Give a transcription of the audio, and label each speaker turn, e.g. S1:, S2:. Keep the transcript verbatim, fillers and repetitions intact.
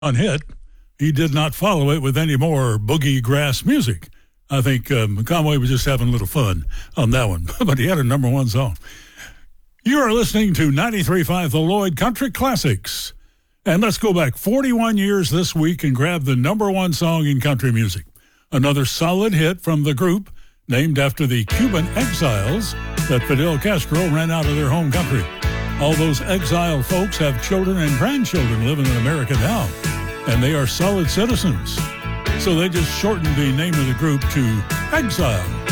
S1: on hit, he did not follow it with any more boogie grass music. I think um, Conway was just having a little fun on that one, but he had a number one song. You are listening to ninety-three point five The Lloyd Country Classics. And let's go back forty-one years this week and grab the number one song in country music. Another solid hit from the group named after the Cuban exiles that Fidel Castro ran out of their home country. All those exiled folks have children and grandchildren living in America now, and they are solid citizens. So they just shortened the name of the group to Exile.